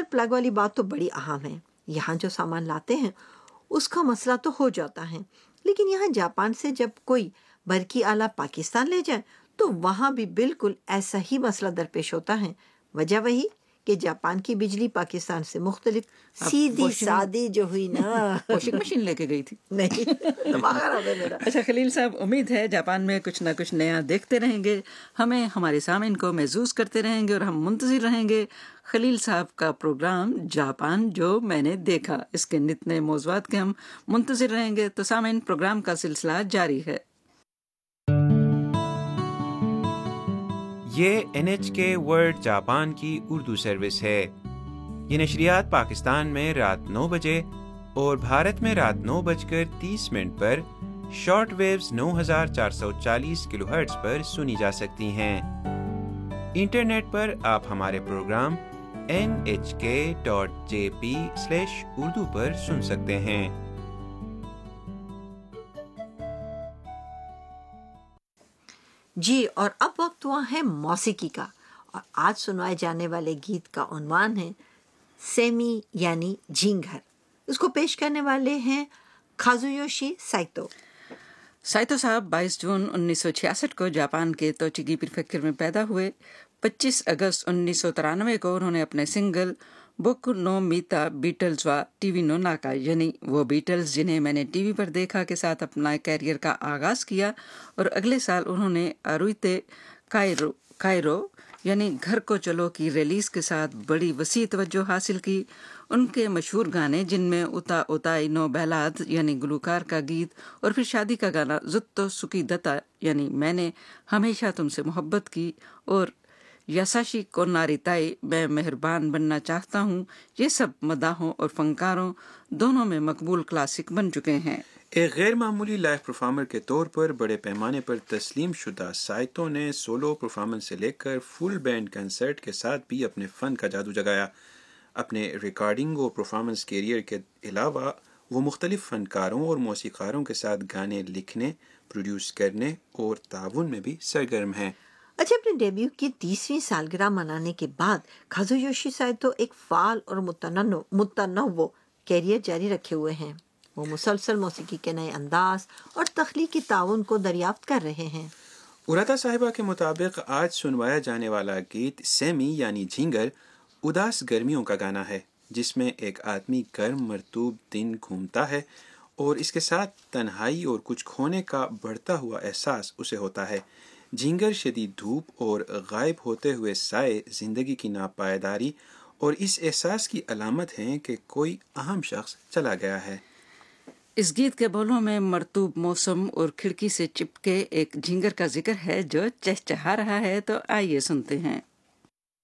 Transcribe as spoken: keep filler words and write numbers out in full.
Plug والی بات تو بڑی اہم ہے. یہاں جو سامان لاتے ہیں اس کا مسئلہ تو ہو جاتا ہے، لیکن یہاں جاپان سے جب کوئی برقی آلہ پاکستان لے جائے تو وہاں بھی بالکل ایسا ہی مسئلہ درپیش ہوتا ہے. وجہ وہی کہ جاپان کی بجلی پاکستان سے مختلف. سیدھی سادی جو ہوئی نا. واشنگ مشین لے کے گئی تھی؟ نہیں، دماغ خراب ہے میرا. اچھا خلیل صاحب، امید ہے جاپان میں کچھ نہ کچھ نیا دیکھتے رہیں گے، ہمیں ہمارے سامعین کو محظوظ کرتے رہیں گے اور ہم منتظر رہیں گے خلیل صاحب کا پروگرام جاپان جو میں نے دیکھا. اس کے نت نئے موضوعات کے ہم منتظر رہیں گے. تو سامعین، پروگرام کا سلسلہ جاری ہے. یہ این ایچ کے ورلڈ جاپان کی اردو سروس ہے. یہ نشریات پاکستان میں رات نو بجے اور بھارت میں رات نو بج کر تیس منٹ پر شارٹ ویوز نو ہزار چار سو چالیس کلو ہرٹز پر سنی جا سکتی ہیں. انٹرنیٹ پر آپ ہمارے پروگرام این ایچ کے dot J P slash Urdu پر سن سکتے ہیں. جی، اور اب وقت ہوا ہے موسیقی کا، اور آج سنوائے جانے والے گیت کا عنوان ہے سیمی یعنی جھینگر. اس کو پیش کرنے والے ہیں کازویوشی سائتو. سائتو صاحب بائیس جون انیس سو چھیاسٹھ کو جاپان کے توچیگی پریفیکچر میں پیدا ہوئے. پچیس اگست انیس سو ترانوے کو انہوں نے اپنے سنگل بوکو نو میتا بیٹلز وا ٹی وی نو ناکا یعنی وہ بیٹلز جنہیں میں نے ٹی وی پر دیکھا کے ساتھ اپنا کیریئر کا آغاز کیا، اور اگلے سال انہوں نے ارویتے کائرو کائرو یعنی گھر کو چلو کی ریلیز کے ساتھ بڑی وسیع توجہ حاصل کی. ان کے مشہور گانے جن میں اتا اتائی نو بیلاد یعنی گلوکار کا گیت، اور پھر شادی کا گانا زتو سکی دتا یعنی میں نے ہمیشہ تم سے محبت کی، اور یاساشی کو ناریتائی میں مہربان بننا چاہتا ہوں، یہ سب مداحوں اور فنکاروں دونوں میں مقبول کلاسک بن چکے ہیں. ایک غیر معمولی لائیو پرفارمر کے طور پر بڑے پیمانے پر تسلیم شدہ سائتو نے سولو پرفارمنس سے لے کر فل بینڈ کنسرٹ کے ساتھ بھی اپنے فن کا جادو جگایا. اپنے ریکارڈنگ اور پرفارمنس کیریئر کے علاوہ وہ مختلف فنکاروں اور موسیقاروں کے ساتھ گانے لکھنے، پروڈیوس کرنے اور تعاون میں بھی سرگرم ہیں. اچھا، اپنے ڈیبیو کی تیسویں سالگرہ منانے کے بعد کازویوشی سائتو ایک فعال اور متنوع متنوع کیریئر جاری رکھے ہوئے ہیں. وہ مسلسل موسیقی کے نئے انداز اور تخلیقی تعاون کو دریافت کر رہے ہیں. اراتا صاحبہ کے مطابق آج سنوایا جانے والا گیت سیمی یعنی جھینگر اداس گرمیوں کا گانا ہے، جس میں ایک آدمی گرم مرطوب دن گھومتا ہے اور اس کے ساتھ تنہائی اور کچھ کھونے کا بڑھتا ہوا احساس اسے ہوتا ہے. جھینگر شدید دھوپ اور غائب ہوتے ہوئے سائے زندگی کی ناپائیداری اور اس احساس کی علامت ہیں کہ کوئی اہم شخص چلا گیا ہے. اس گیت کے بولوں میں مرطوب موسم اور کھڑکی سے چپکے ایک جھینگر کا ذکر ہے جو چہچہا رہا ہے. تو آئیے سنتے ہیں.